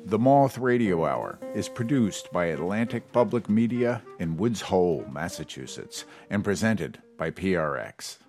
The Moth Radio Hour is produced by Atlantic Public Media in Woods Hole, Massachusetts, and presented by PRX.